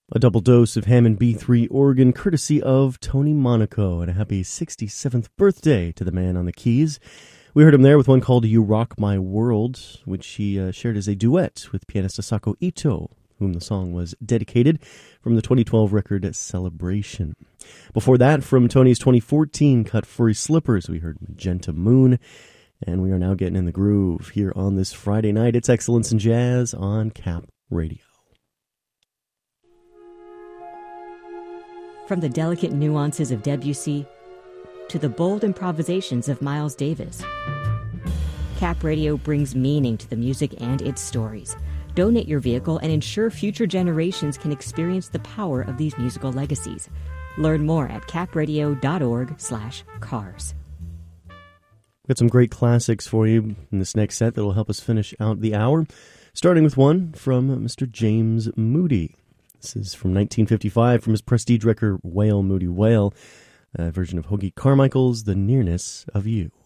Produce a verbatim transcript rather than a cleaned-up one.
A double dose of Hammond B three organ courtesy of Tony Monaco, and a happy sixty-seventh birthday to the man on the keys. We heard him there with one called You Rock My World, which he uh, shared as a duet with pianist Asako Ito, whom the song was dedicated, from the twenty twelve record Celebration. Before that, from Tony's twenty fourteen cut Furry Slippers, we heard Magenta Moon, and we are now getting in the groove here on this Friday night. It's Excellence in Jazz on Cap Radio. From the delicate nuances of Debussy to the bold improvisations of Miles Davis, Cap Radio brings meaning to the music and its stories. Donate your vehicle and ensure future generations can experience the power of these musical legacies. Learn more at capradio.org slash cars. We've got some great classics for you in this next set that will help us finish out the hour, starting with one from Mister James Moody. This is from nineteen fifty-five from his prestige record Wail, Moody Wail, a version of Hoagy Carmichael's The Nearness of You.